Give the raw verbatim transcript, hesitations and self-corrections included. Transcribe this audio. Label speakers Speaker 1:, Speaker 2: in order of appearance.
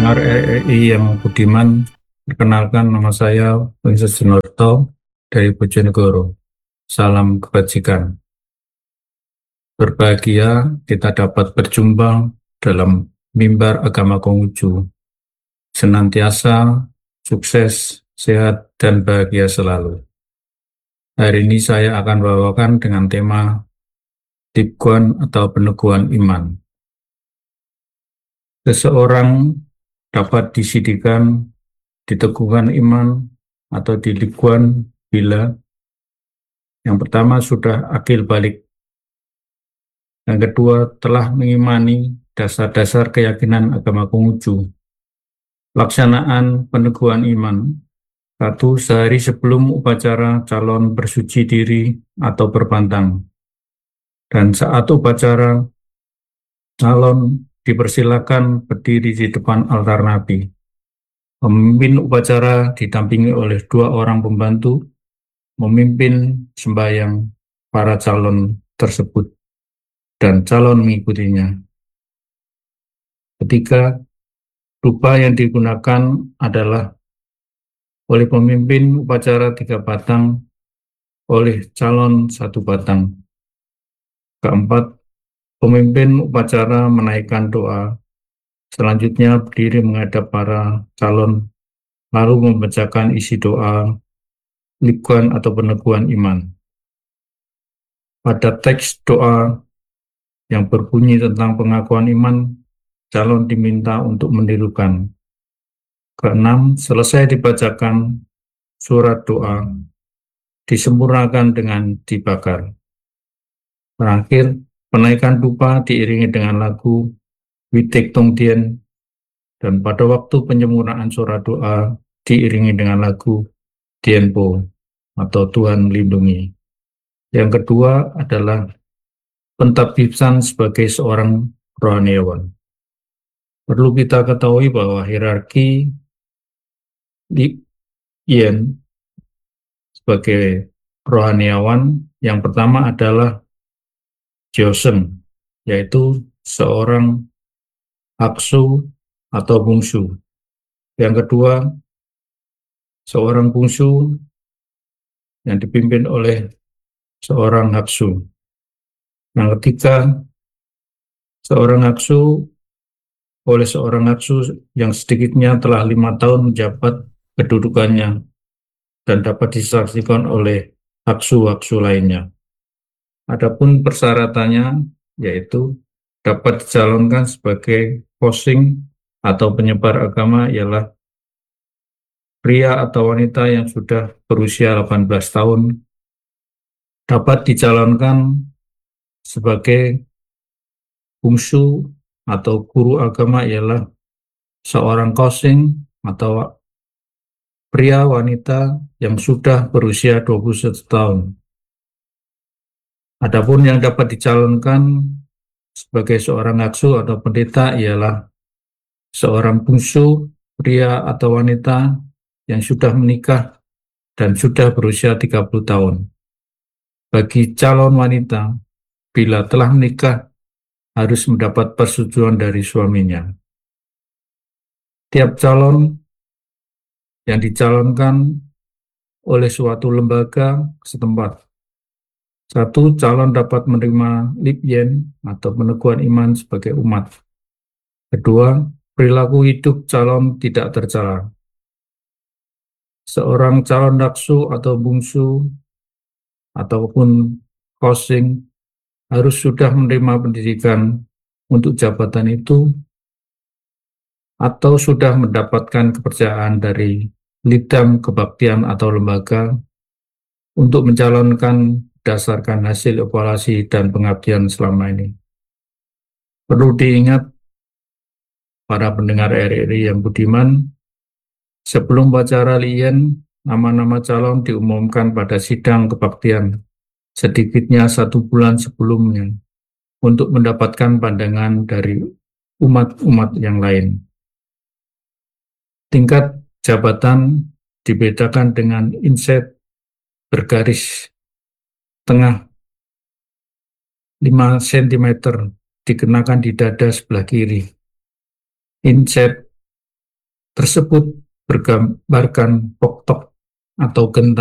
Speaker 1: pendengar R R I yang budiman, perkenalkan nama saya Winston Sunarto dari Bojonegoro. Salam kebajikan. Berbahagia kita dapat berjumpa dalam mimbar agama Konghucu. Senantiasa sukses, sehat, dan bahagia selalu. Hari ini saya akan bawakan dengan tema Tibkuan atau peneguhan iman. Seseorang dapat disidikan, diteguhkan iman, atau dilikuan bila yang pertama sudah akil balik, yang kedua telah mengimani dasar-dasar keyakinan agama Konghucu. Laksanaan peneguhan iman. Satu, sehari sebelum upacara calon bersuci diri atau berpantang. Dan saat upacara, calon dipersilakan berdiri di depan altar Nabi. Pemimpin upacara didampingi oleh dua orang pembantu memimpin sembahyang para calon tersebut dan calon mengikutinya. Ketiga, dupa yang digunakan adalah oleh pemimpin upacara tiga batang, oleh calon satu batang. Keempat, pemimpin upacara menaikkan doa. Selanjutnya berdiri menghadap para calon, lalu membacakan isi doa likuan atau peneguhan iman. Pada teks doa yang berbunyi tentang pengakuan iman, calon diminta untuk menirukan. Keenam, selesai dibacakan surat doa, disempurnakan dengan dibakar. Terakhir, penaikan dupa diiringi dengan lagu Witek Tongtien, dan pada waktu penyempurnaan surat doa diiringi dengan lagu Tienpo atau Tuhan melindungi. Yang kedua adalah pentabibsan sebagai seorang rohaniawan. Perlu kita ketahui bahwa hierarki Li Yen sebagai rohaniawan yang pertama adalah Joseon, yaitu seorang Aksu atau bungsu. Yang kedua, seorang bungsu yang dipimpin oleh seorang Haksu. Yang ketiga, seorang Haksu oleh seorang Haksu yang sedikitnya telah lima tahun menjabat kedudukannya dan dapat disaksikan oleh Haksu-Haksu lainnya. Adapun persyaratannya yaitu dapat dicalonkan sebagai posing atau penyebar agama ialah pria atau wanita yang sudah berusia delapan belas tahun, dapat dicalonkan sebagai bungsu atau guru agama ialah seorang kosing atau pria wanita yang sudah berusia dua puluh satu tahun. Adapun yang dapat dicalonkan sebagai seorang aksu atau pendeta ialah seorang bungsu pria atau wanita yang sudah menikah dan sudah berusia tiga puluh tahun. Bagi calon wanita, bila telah menikah, harus mendapat persetujuan dari suaminya. Tiap calon yang dicalonkan oleh suatu lembaga setempat. Satu, calon dapat menerima lipyen atau peneguhan iman sebagai umat. Kedua, perilaku hidup calon tidak tercela. Seorang calon daksu atau bungsu ataupun kosing harus sudah menerima pendidikan untuk jabatan itu atau sudah mendapatkan kepercayaan dari lidam kebaktian atau lembaga untuk mencalonkan berdasarkan hasil evaluasi dan pengabdian selama ini. Perlu diingat para pendengar R R I yang budiman, sebelum upacara liyen, nama-nama calon diumumkan pada sidang kebaktian sedikitnya satu bulan sebelumnya untuk mendapatkan pandangan dari umat-umat yang lain. Tingkat jabatan dibedakan dengan inset bergaris tengah lima sentimeter dikenakan di dada sebelah kiri. Inset tersebut bergambarkan poktok atau genta